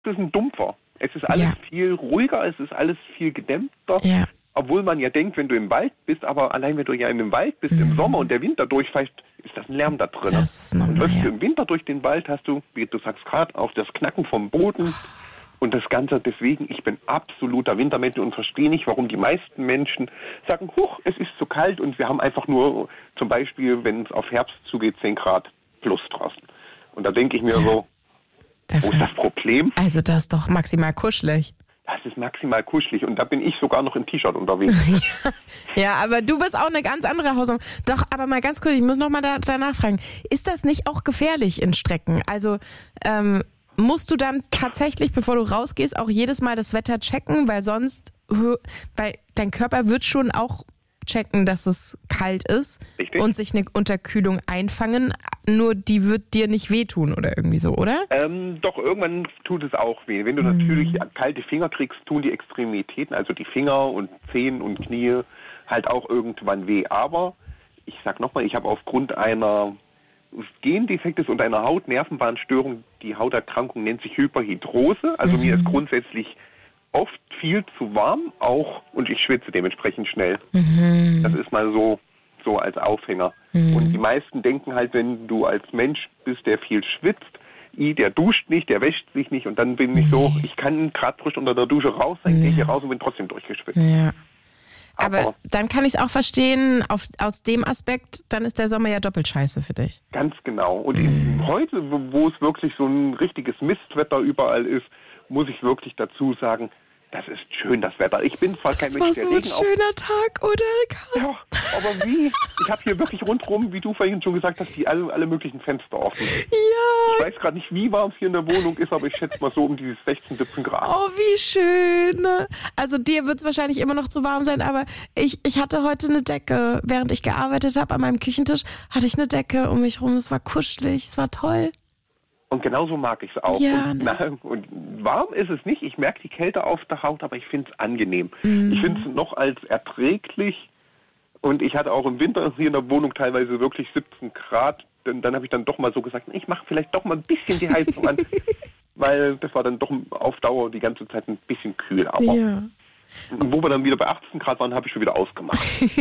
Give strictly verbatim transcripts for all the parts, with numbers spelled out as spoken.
ist ein Dumpfer. Es ist alles Ja. viel ruhiger, es ist alles viel gedämpfter. Ja. Obwohl man ja denkt, wenn du im Wald bist, aber allein wenn du ja in dem Wald bist, Mhm. im Sommer und der Winter durchfällt, ist das ein Lärm da drin. Das ist und normal, läufst ja. du im Winter durch den Wald, hast du, wie du sagst gerade, auch das Knacken vom Boden und das Ganze. Deswegen, ich bin absoluter Wintermensch und verstehe nicht, warum die meisten Menschen sagen, huch, es ist zu kalt und wir haben einfach nur, zum Beispiel, wenn es auf Herbst zugeht, zehn Grad plus draußen. Und da denke ich mir Tja. so, Der wo ist das Problem? Also das ist doch maximal kuschelig. Das ist maximal kuschelig und da bin ich sogar noch im T-Shirt unterwegs. Ja, aber du bist auch eine ganz andere Hausnummer. Doch, aber mal ganz kurz, ich muss noch mal da, danach fragen. Ist das nicht auch gefährlich in Strecken? Also ähm, musst du dann tatsächlich, bevor du rausgehst, auch jedes Mal das Wetter checken? Weil sonst, weil dein Körper wird schon auch checken, dass es kalt ist. Richtig. Und sich eine Unterkühlung einfangen. Nur die wird dir nicht wehtun oder irgendwie so, oder? Ähm, doch, irgendwann tut es auch weh. Wenn du Mhm. natürlich kalte Finger kriegst, tun die Extremitäten, also die Finger und Zehen und Knie, halt auch irgendwann weh. Aber ich sag nochmal, ich habe aufgrund einer Gendefektes und einer Hautnervenbahnstörung, die Hauterkrankung nennt sich Hyperhidrose. Also Mhm. mir ist grundsätzlich oft viel zu warm, auch, und ich schwitze dementsprechend schnell. Mhm. Das ist mal so, so als Aufhänger. Mhm. Und die meisten denken halt, wenn du als Mensch bist, der viel schwitzt, i, der duscht nicht, der wäscht sich nicht und dann bin ich so, ich kann gerade frisch unter der Dusche raus sein, Ja. gehe hier raus und bin trotzdem durchgeschwitzt. Ja. Aber, Aber dann kann ich es auch verstehen, auf, aus dem Aspekt, dann ist der Sommer ja doppelt scheiße für dich. ganz genau. Und eben heute, wo wo es wirklich so ein richtiges Mistwetter überall ist, muss ich wirklich dazu sagen, das ist schön, das Wetter. Ich bin zwar kein Das Mensch, war der so ein Regen auf... schöner Tag, oder? Krass. Ja, aber wie? Ich habe hier wirklich rundherum, wie du vorhin schon gesagt hast, die alle, alle möglichen Fenster offen. Ja. Ich weiß gerade nicht, wie warm es hier in der Wohnung ist, aber ich schätze mal so um dieses sechzehn, siebzehn Grad. Oh, wie schön. Also dir wird es wahrscheinlich immer noch zu warm sein, aber ich, ich hatte heute eine Decke. Während ich gearbeitet habe an meinem Küchentisch, hatte ich eine Decke um mich rum. Es war kuschelig, es war toll. Und genauso mag ich es auch. Ja, und, ne? na, und warm ist es nicht. Ich merke die Kälte auf der Haut, aber ich finde es angenehm. Mhm. Ich finde es noch als erträglich. Und ich hatte auch im Winter hier in der Wohnung teilweise wirklich siebzehn Grad. Dann, dann habe ich dann doch mal so gesagt, ich mache vielleicht doch mal ein bisschen die Heizung an. Weil das war dann doch auf Dauer die ganze Zeit ein bisschen kühl. Aber Ja. wo wir dann wieder bei achtzehn Grad waren, habe ich schon wieder ausgemacht.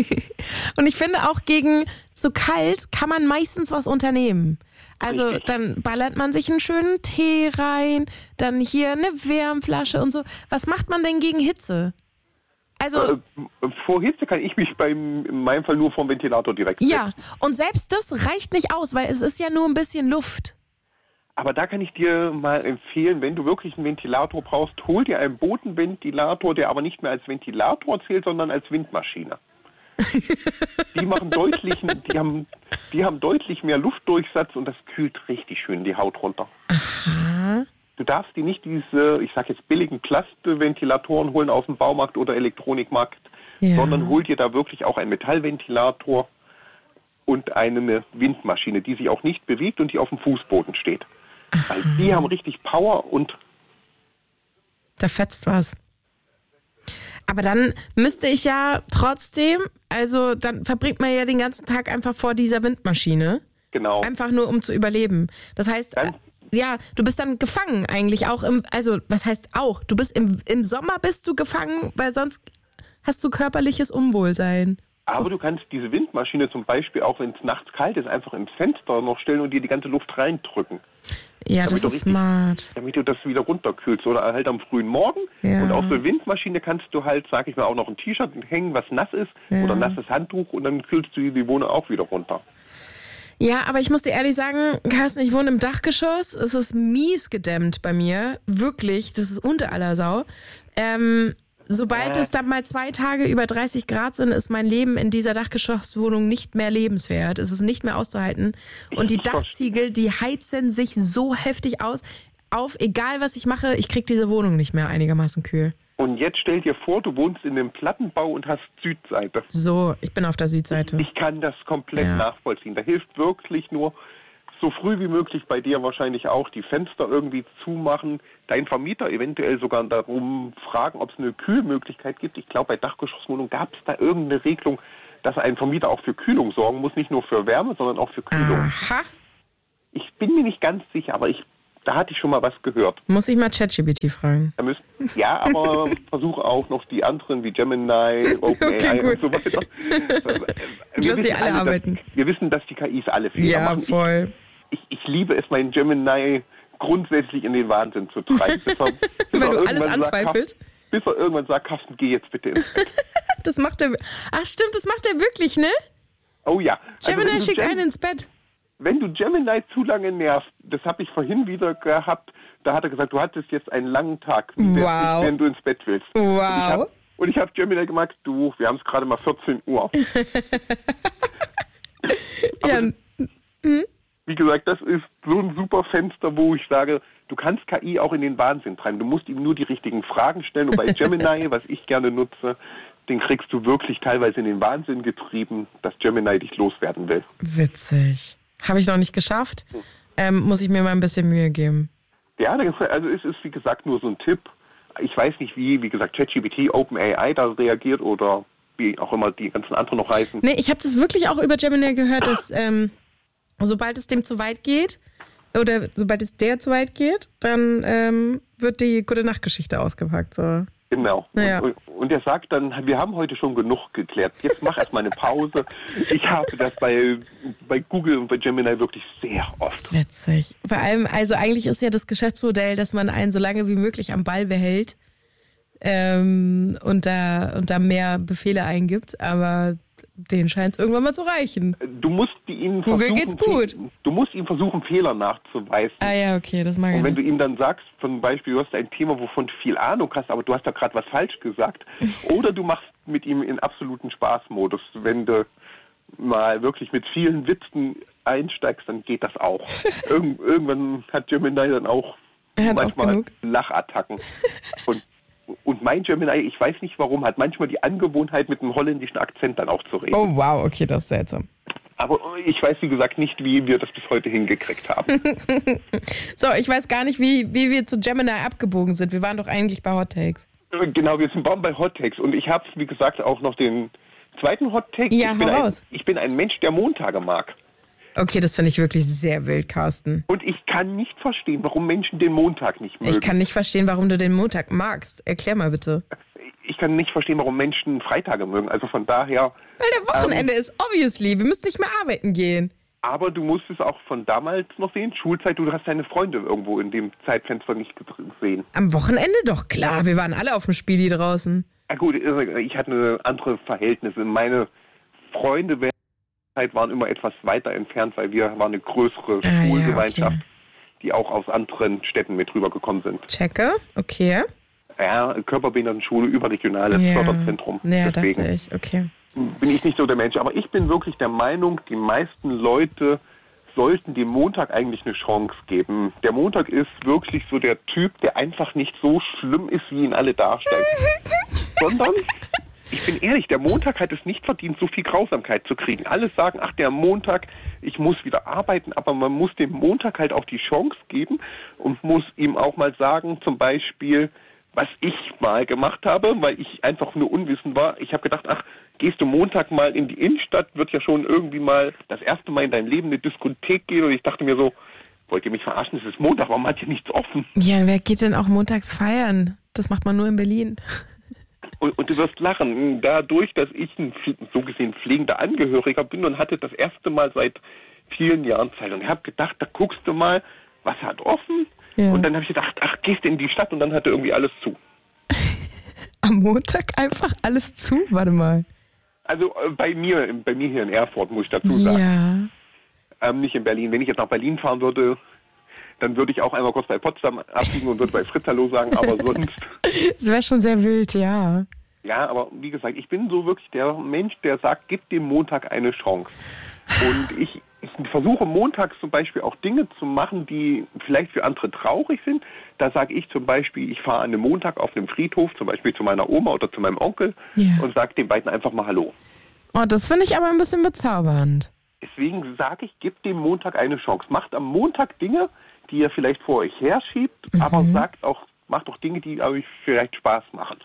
Und ich finde auch gegen zu kalt kann man meistens was unternehmen. Also Richtig. dann ballert man sich einen schönen Tee rein, dann hier eine Wärmflasche und so. Was macht man denn gegen Hitze? Also Äh, vor Hitze kann ich mich beim, in meinem Fall nur vom Ventilator direkt setzen. ja, und selbst das reicht nicht aus, weil es ist ja nur ein bisschen Luft. Aber da kann ich dir mal empfehlen, wenn du wirklich einen Ventilator brauchst, hol dir einen Bodenventilator, der aber nicht mehr als Ventilator zählt, sondern als Windmaschine. Die machen deutlich, die haben, die haben deutlich mehr Luftdurchsatz und das kühlt richtig schön die Haut runter. Aha. Du darfst die nicht diese, ich sag jetzt billigen Plastventilatoren holen aus dem Baumarkt oder Elektronikmarkt, Ja. sondern hol dir da wirklich auch einen Metallventilator und eine Windmaschine, die sich auch nicht bewegt und die auf dem Fußboden steht. Weil die haben richtig Power und Da fetzt was. Aber dann müsste ich ja trotzdem, also dann verbringt man ja den ganzen Tag einfach vor dieser Windmaschine. genau. Einfach nur, um zu überleben. Das heißt, Dann- ja, du bist dann gefangen eigentlich auch im, also was heißt auch, du bist im, im Sommer bist du gefangen, weil sonst hast du körperliches Unwohlsein. Aber du kannst diese Windmaschine zum Beispiel, auch wenn es nachts kalt ist, einfach ins Fenster noch stellen und dir die ganze Luft reindrücken, Ja, Damit das du ist richtig- smart. damit du das wieder runterkühlst. Oder halt am frühen Morgen. Ja. Und auf der Windmaschine kannst du halt, sag ich mal, auch noch ein T-Shirt hängen, was nass ist, Ja. oder ein nasses Handtuch und dann kühlst du die Wohnung auch wieder runter. Ja, aber ich muss dir ehrlich sagen, Carsten, ich wohne im Dachgeschoss. Es ist mies gedämmt bei mir. Wirklich, das ist unter aller Sau. Ähm, sobald Äh. es dann mal zwei Tage über dreißig Grad sind, ist mein Leben in dieser Dachgeschosswohnung nicht mehr lebenswert. Es ist nicht mehr auszuhalten. Und die Ich verstehe. Dachziegel, die heizen sich so heftig aus. Auf, egal was ich mache, ich krieg diese Wohnung nicht mehr einigermaßen kühl. Und jetzt stell dir vor, du wohnst in einem Plattenbau und hast Südseite. So, ich bin auf der Südseite. Ich kann das komplett Ja. nachvollziehen. Da hilft wirklich nur, so früh wie möglich, bei dir wahrscheinlich auch, die Fenster irgendwie zumachen, deinen Vermieter eventuell sogar darum fragen, ob es eine Kühlmöglichkeit gibt. Ich glaube, bei Dachgeschosswohnungen gab es da irgendeine Regelung, dass ein Vermieter auch für Kühlung sorgen muss, nicht nur für Wärme, sondern auch für Kühlung. Aha. Ich bin mir nicht ganz sicher, aber ich Da hatte ich schon mal was gehört. Muss ich mal ChatGPT fragen. Da müssen, ja, aber versuche auch noch die anderen wie Gemini, OpenAI okay, und sowas. Lass die alle arbeiten. Dass, wir wissen, dass die K Is alle Fehler ja, machen. Ja, voll. Ich, ich, ich liebe es, meinen Gemini grundsätzlich in den Wahnsinn zu treiben. Bis er, bis Weil er du alles anzweifelst? Sagt, bis er irgendwann sagt, Carsten, geh jetzt bitte ins Bett. Das macht er. Ach stimmt, das macht er wirklich, ne? Oh ja. Gemini also, schickt Gem- einen ins Bett. Wenn du Gemini zu lange nervst, das habe ich vorhin wieder gehabt, da hat er gesagt, du hattest jetzt einen langen Tag, wie wär's Wow. nicht, wenn du ins Bett willst. Wow. Und ich habe hab Gemini gemacht, du, wir haben es gerade mal vierzehn Uhr. ja. das, wie gesagt, das ist so ein super Fenster, wo ich sage, du kannst K I auch in den Wahnsinn treiben. Du musst ihm nur die richtigen Fragen stellen. Und bei Gemini, was ich gerne nutze, den kriegst du wirklich teilweise in den Wahnsinn getrieben, dass Gemini dich loswerden will. Witzig. Habe ich noch nicht geschafft. Ähm, muss ich mir mal ein bisschen Mühe geben. Ja, also es ist, wie gesagt, nur so ein Tipp. Ich weiß nicht, wie, wie gesagt, ChatGPT, OpenAI da reagiert oder wie auch immer die ganzen anderen noch heißen. Nee, ich habe das wirklich auch über Gemini gehört, dass ähm, sobald es dem zu weit geht oder sobald es der zu weit geht, dann ähm, wird die Gute-Nacht-Geschichte ausgepackt. So. Genau. Ja. Und, und er sagt dann, wir haben heute schon genug geklärt. Jetzt mach erstmal eine Pause. Ich habe das bei, bei Google und bei Gemini wirklich sehr oft. Witzig. Vor allem, also eigentlich ist ja das Geschäftsmodell, dass man einen so lange wie möglich am Ball behält ähm, und, da, und da mehr Befehle eingibt, aber denen scheint es irgendwann mal zu reichen. Du musst ihn Google versuchen, geht's gut. Du musst ihm versuchen, Fehler nachzuweisen. Ah ja, okay, das mag ich. Und wenn nicht. du ihm dann sagst, zum Beispiel, du hast ein Thema, wovon du viel Ahnung hast, aber du hast da gerade was falsch gesagt, oder du machst mit ihm in absoluten Spaßmodus. Wenn du mal wirklich mit vielen Witzen einsteigst, dann geht das auch. Irgend, irgendwann hat Gemini dann auch Er hat manchmal auch genug. Lachattacken. Und Und mein Gemini, ich weiß nicht warum, hat manchmal die Angewohnheit, mit einem holländischen Akzent dann auch zu reden. Oh wow, okay, das ist seltsam. Aber ich weiß, wie gesagt, nicht, wie wir das bis heute hingekriegt haben. So, ich weiß gar nicht, wie, wie wir zu Gemini abgebogen sind. Wir waren doch eigentlich bei Hot Takes. Genau, wir sind bei Hot Takes. Und ich habe, wie gesagt, auch noch den zweiten Hot Take. Ja, ich, bin hau ein, raus. ich bin ein Mensch, der Montage mag. Okay, das finde ich wirklich sehr wild, Carsten. Und ich kann nicht verstehen, warum Menschen den Montag nicht mögen. Ich kann nicht verstehen, warum du den Montag magst. Erklär mal bitte. Ich kann nicht verstehen, warum Menschen Freitage mögen. Also von daher... Weil der Wochenende ähm, ist, obviously. Wir müssen nicht mehr arbeiten gehen. Aber du musst es auch von damals noch sehen. Schulzeit, du hast deine Freunde irgendwo in dem Zeitfenster nicht gesehen. Am Wochenende doch, klar. Wir waren alle auf dem Spieli draußen. Na gut, ich hatte andere Verhältnisse. Meine Freunde waren immer etwas weiter entfernt, weil wir waren eine größere Ah, Schulgemeinschaft, ja, okay. die auch aus anderen Städten mit rübergekommen sind. Checke, okay. Ja, Körperbehindertenschule, überregionales Ja, Förderzentrum. ja Deswegen dachte ich, okay. bin ich nicht so der Mensch. Aber ich bin wirklich der Meinung, die meisten Leute sollten dem Montag eigentlich eine Chance geben. Der Montag ist wirklich so der Typ, der einfach nicht so schlimm ist, wie ihn alle darstellen. Sondern... Ich bin ehrlich, der Montag hat es nicht verdient, so viel Grausamkeit zu kriegen. Alle sagen, ach, der Montag, ich muss wieder arbeiten, aber man muss dem Montag halt auch die Chance geben und muss ihm auch mal sagen, zum Beispiel, was ich mal gemacht habe, weil ich einfach nur unwissend war. Ich habe gedacht, ach, gehst du Montag mal in die Innenstadt, wird ja schon irgendwie mal das erste Mal in deinem Leben eine Diskothek gehen. Und ich dachte mir so, wollt ihr mich verarschen, es ist Montag, warum hat hier nichts offen? Ja, wer geht denn auch montags feiern? Das macht man nur in Berlin. Und, und du wirst lachen, dadurch, dass ich ein so gesehen pflegender Angehöriger bin und hatte das erste Mal seit vielen Jahren Zeit. Und ich habe gedacht, da guckst du mal, was hat offen. Ja. Und dann habe ich gedacht, ach, gehst du in die Stadt und dann hatte irgendwie alles zu. Am Montag einfach alles zu? Warte mal. Also äh, bei mir, bei mir hier in Erfurt, muss ich dazu sagen. Ja. Ähm, nicht in Berlin. Wenn ich jetzt nach Berlin fahren würde, dann würde ich auch einmal kurz bei Potsdam abbiegen und würde bei Fritz Hallo sagen, aber sonst... Das wäre schon sehr wild, ja. Ja, aber wie gesagt, ich bin so wirklich der Mensch, der sagt, gib dem Montag eine Chance. Und ich, ich versuche montags zum Beispiel auch Dinge zu machen, die vielleicht für andere traurig sind. Da sage ich zum Beispiel, ich fahre an einem Montag auf einem Friedhof, zum Beispiel zu meiner Oma oder zu meinem Onkel ja. und sage den beiden einfach mal Hallo. Oh, das finde ich aber ein bisschen bezaubernd. Deswegen sage ich, gib dem Montag eine Chance. Macht am Montag Dinge, die ihr vielleicht vor euch herschiebt, mhm. aber sagt auch, macht auch Dinge, die euch vielleicht Spaß machen.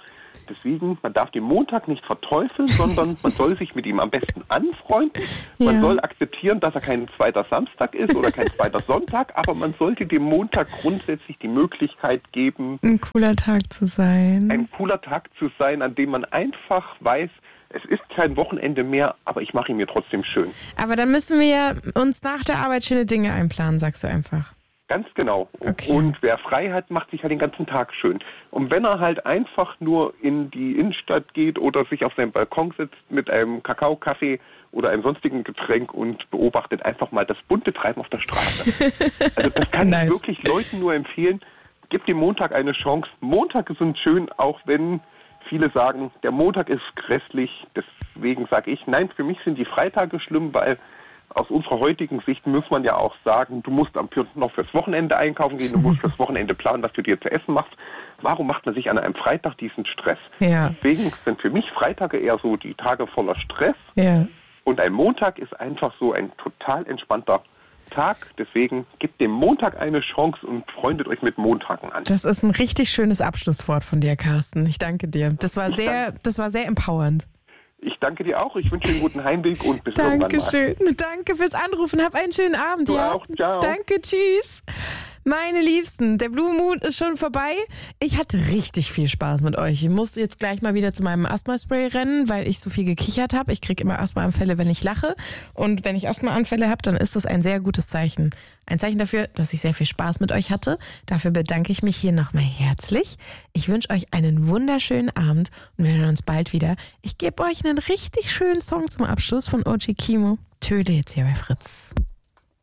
Deswegen, man darf den Montag nicht verteufeln, sondern man soll sich mit ihm am besten anfreunden. Man Ja. soll akzeptieren, dass er kein zweiter Samstag ist oder kein zweiter Sonntag, aber man sollte dem Montag grundsätzlich die Möglichkeit geben, Ein cooler Tag zu sein. ein cooler Tag zu sein, an dem man einfach weiß, es ist kein Wochenende mehr, aber ich mache ihn mir trotzdem schön. Aber dann müssen wir uns nach der Arbeit schöne Dinge einplanen, sagst du einfach. Ganz genau. Okay. Und wer frei hat, macht sich halt den ganzen Tag schön. Und wenn er halt einfach nur in die Innenstadt geht oder sich auf seinen Balkon sitzt mit einem Kakao, Kaffee oder einem sonstigen Getränk und beobachtet einfach mal das bunte Treiben auf der Straße. Also das kann Nice. ich wirklich Leuten nur empfehlen. Gebt dem Montag eine Chance. Montage sind schön, auch wenn viele sagen, der Montag ist grässlich. Deswegen sage ich, nein, für mich sind die Freitage schlimm, weil aus unserer heutigen Sicht muss man ja auch sagen, du musst am noch fürs Wochenende einkaufen gehen, du musst fürs Wochenende planen, was du dir zu essen machst. Warum macht man sich an einem Freitag diesen Stress? Ja. Deswegen sind für mich Freitage eher so die Tage voller Stress. Ja. Und ein Montag ist einfach so ein total entspannter Tag. Deswegen gebt dem Montag eine Chance und freundet euch mit Montagen an. Das ist ein richtig schönes Abschlusswort von dir, Carsten. Ich danke dir. Das war sehr, das war sehr empowernd. Ich danke dir auch. Ich wünsche dir einen guten Heimweg und bis irgendwann mal. Dankeschön. Danke fürs Anrufen. Hab einen schönen Abend. Du ja. auch. Ciao. Danke, tschüss. Meine Liebsten, der Blue Moon ist schon vorbei. Ich hatte richtig viel Spaß mit euch. Ich musste jetzt gleich mal wieder zu meinem Asthma-Spray rennen, weil ich so viel gekichert habe. Ich kriege immer Asthmaanfälle, wenn ich lache. Und wenn ich Asthmaanfälle habe, dann ist das ein sehr gutes Zeichen. Ein Zeichen dafür, dass ich sehr viel Spaß mit euch hatte. Dafür bedanke ich mich hier nochmal herzlich. Ich wünsche euch einen wunderschönen Abend und wir hören uns bald wieder. Ich gebe euch einen richtig schönen Song zum Abschluss von O G Kimo. Töle jetzt hier bei Fritz.